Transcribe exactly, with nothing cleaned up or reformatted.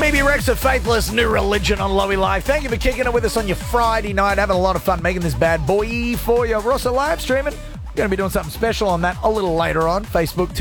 Maybe Rex, a Faithless New Religion on Lowy Life. Thank you for kicking it with us on your Friday night. Having a lot of fun making this bad boy for you. We're also live streaming. We're going to be doing something special on that a little later on. Facebook,